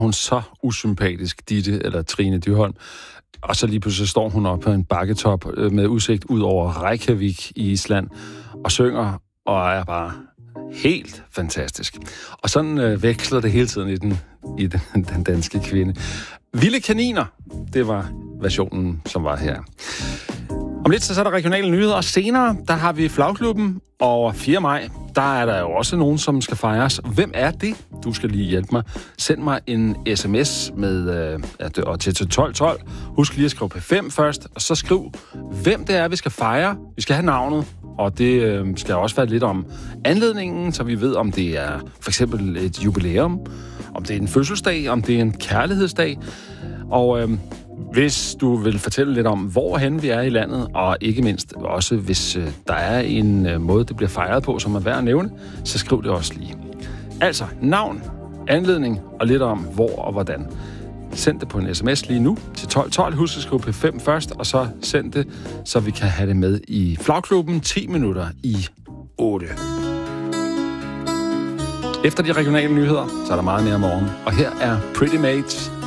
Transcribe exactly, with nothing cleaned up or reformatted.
hun så usympatisk, Ditte eller Trine Dyrholm. Og så lige pludselig står hun op på en bakketop med udsigt ud over Reykjavik i Island og synger og er bare helt fantastisk. Og sådan øh, veksler det hele tiden i den, i den, den danske kvinde. Vilde kaniner, det var versionen, som var her. Om lidt så er der regionale nyheder, og senere, der har vi Flagklubben, og fjerde maj, der er der jo også nogen, som skal fejres. Hvem er det? Du skal lige hjælpe mig. Send mig en sms med øh, og til tolv tolv. Husk lige at skrive P fem først, og så skriv, hvem det er, vi skal fejre. Vi skal have navnet, og det øh, skal også være lidt om anledningen, så vi ved, om det er for eksempel et jubilæum, om det er en fødselsdag, om det er en kærlighedsdag, og øh, hvis du vil fortælle lidt om, hvorhen vi er i landet, og ikke mindst også, hvis øh, der er en øh, måde, det bliver fejret på, som er værd at nævne, så skriv det også lige. Altså, navn, anledning og lidt om, hvor og hvordan. Send det på en sms lige nu til tolv tolv. Husk at skrive P fem først, og så send det, så vi kan have det med i Flagklubben ti minutter i otte. Efter de regionale nyheder, så er der meget mere morgen. Og her er Pretty Mates